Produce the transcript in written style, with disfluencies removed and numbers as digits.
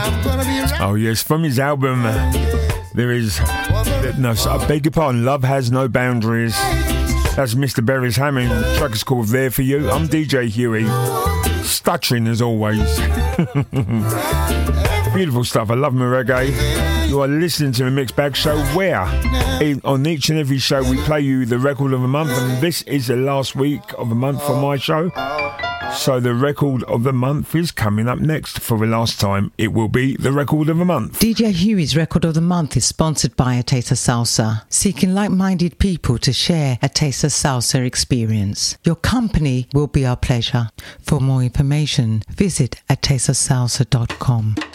Oh yes, from his album there is, no, I beg your pardon, Love Has No Boundaries. That's Mr. Beres Hammond. The track is called There For You. I'm DJ Huey, stuttering as always. Beautiful stuff. I love my reggae. You are listening to the Mixed Bag Show, where on each and every show we play you the record of the month, and this is the last week of the month for my show. So the record of the month is coming up next. For the last time, it will be the record of the month. DJ Huey's record of the month is sponsored by A Taste of Salsa, seeking like-minded people to share a Taste of Salsa experience. Your company will be our pleasure. For more information, visit atasteofsalsa.com.